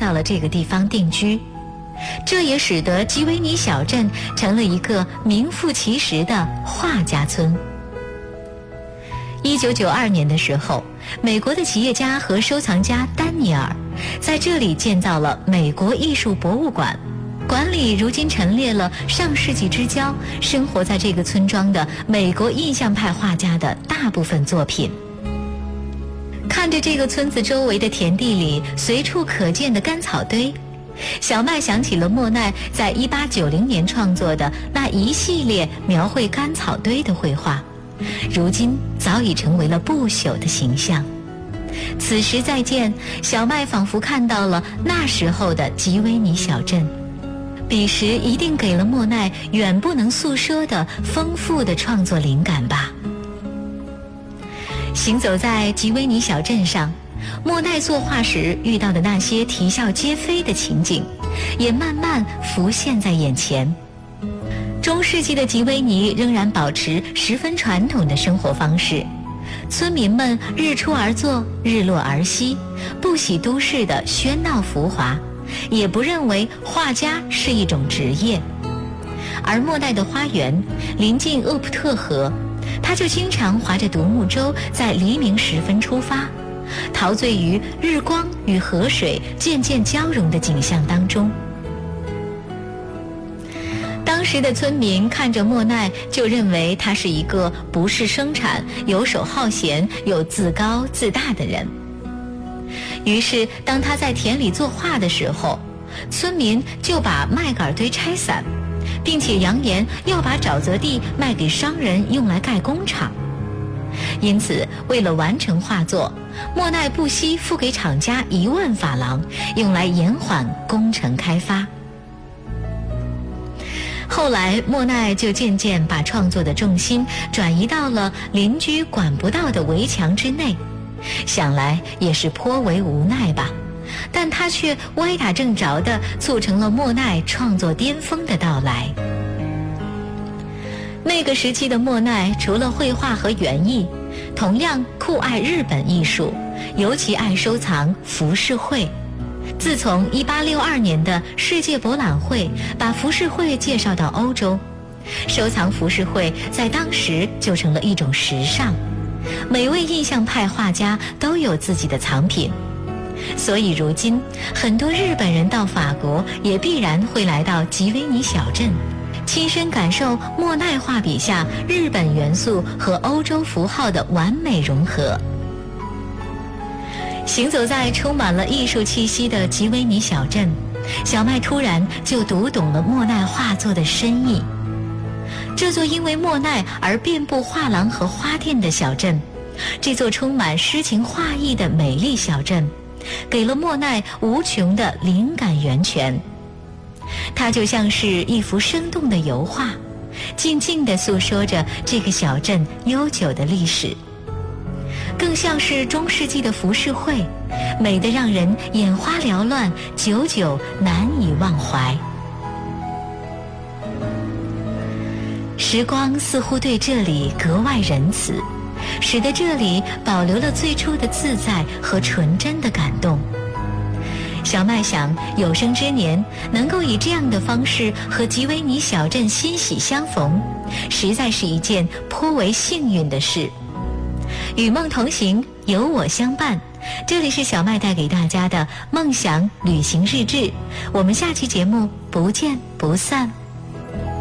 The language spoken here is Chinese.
到了这个地方定居，这也使得吉维尼小镇成了一个名副其实的画家村。1992年的时候，美国的企业家和收藏家丹尼尔在这里建造了美国艺术博物馆，馆里如今陈列了上世纪之交生活在这个村庄的美国印象派画家的大部分作品。看着这个村子周围的田地里随处可见的干草堆，小麦想起了莫奈在1890年创作的那一系列描绘干草堆的绘画，如今早已成为了不朽的形象。此时再见，小麦仿佛看到了那时候的吉维尼小镇，彼时一定给了莫奈远不能诉说的丰富的创作灵感吧。行走在吉维尼小镇上，莫奈作画时遇到的那些啼笑皆非的情景，也慢慢浮现在眼前。中世纪的吉维尼仍然保持十分传统的生活方式，村民们日出而作，日落而息，不喜都市的喧闹浮华，也不认为画家是一种职业。而莫奈的花园临近厄普特河，他就经常划着独木舟在黎明时分出发，陶醉于日光与河水渐渐交融的景象当中。当时的村民看着莫奈，就认为他是一个不事生产、游手好闲又自高自大的人。于是当他在田里作画的时候，村民就把麦秆堆拆散，并且扬言要把沼泽地卖给商人用来盖工厂。因此为了完成画作，莫奈不惜付给厂家1万法郎，用来延缓工程开发。后来莫奈就渐渐把创作的重心转移到了邻居管不到的围墙之内，想来也是颇为无奈吧，但他却歪打正着地促成了莫奈创作巅峰的到来。那个时期的莫奈除了绘画和园艺，同样酷爱日本艺术，尤其爱收藏浮世绘。自从1862年的世界博览会把浮世绘介绍到欧洲，收藏浮世绘在当时就成了一种时尚，每位印象派画家都有自己的藏品。所以如今很多日本人到法国也必然会来到吉维尼小镇，亲身感受莫奈画笔下日本元素和欧洲符号的完美融合。行走在充满了艺术气息的吉维尼小镇，小麦突然就读懂了莫奈画作的深意。这座因为莫奈而遍布画廊和花店的小镇，这座充满诗情画意的美丽小镇，给了莫奈无穷的灵感源泉。它就像是一幅生动的油画，静静地诉说着这个小镇悠久的历史，更像是中世纪的浮世绘，美得让人眼花缭乱，久久难以忘怀。时光似乎对这里格外仁慈，使得这里保留了最初的自在和纯真的感动。小麦想，有生之年能够以这样的方式和吉维尼小镇欣喜相逢，实在是一件颇为幸运的事。与梦同行，有我相伴。这里是小麦带给大家的梦想旅行日志，我们下期节目不见不散。